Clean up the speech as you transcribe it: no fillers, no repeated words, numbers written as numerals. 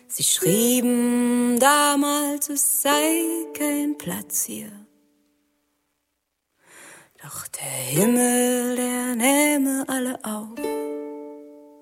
Sie schrieben damals, es sei kein Platz hier. Doch der Himmel, der nähme alle auf.